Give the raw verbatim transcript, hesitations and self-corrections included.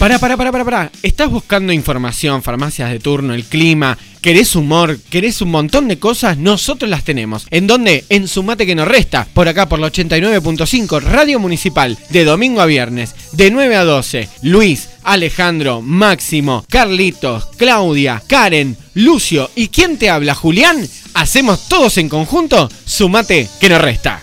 Pará, pará, pará, pará, pará. ¿Estás buscando información, farmacias de turno, el clima? ¿Querés humor? ¿Querés un montón de cosas? Nosotros las tenemos. ¿En dónde? En Sumate que nos resta. Por acá, por la ochenta y nueve punto cinco, Radio Municipal. De domingo a viernes. De nueve a doce. Luis, Alejandro, Máximo, Carlitos, Claudia, Karen, Lucio y ¿quién te habla? Julián. ¿Hacemos todos en conjunto? Sumate que nos resta.